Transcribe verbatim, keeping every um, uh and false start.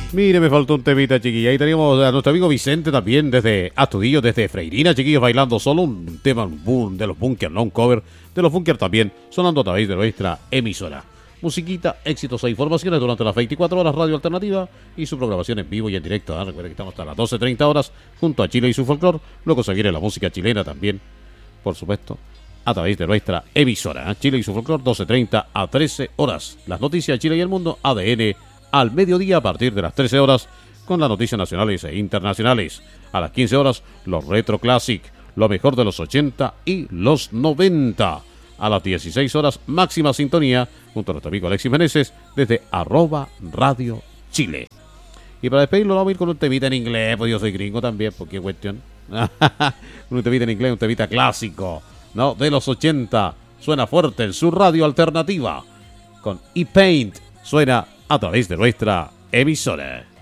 Mire, me faltó un temita, chiquilla. Ahí teníamos a nuestro amigo Vicente también desde Astudillo, desde Freirina, chiquillos, bailando solo un tema un boom, de los Bunkers, no un cover de los Bunkers también, sonando a través de nuestra emisora. Musiquita, éxitos e informaciones durante las veinticuatro horas Radio Alternativa y su programación en vivo y en directo. ¿eh? Recuerden que estamos hasta las doce treinta horas junto a Chile y su folclor. Luego se viene la música chilena también, por supuesto, a través de nuestra emisora. ¿eh? Chile y su folclor, doce treinta a trece horas. Las noticias de Chile y el mundo, A D N al mediodía a partir de las trece horas con las noticias nacionales e internacionales. A las quince horas, los Retro Classic, lo mejor de los ochenta y los noventa. A las dieciséis horas, máxima sintonía junto a nuestro amigo Alexis Meneses desde arroba Radio Chile. Y para despedirlo vamos a ir con un temita en inglés, pues yo soy gringo también, ¿por qué cuestión? Un temita en inglés, un temita clásico, ¿no? De los ochenta, suena fuerte en su radio alternativa. Con E-Paint, suena a través de nuestra emisora.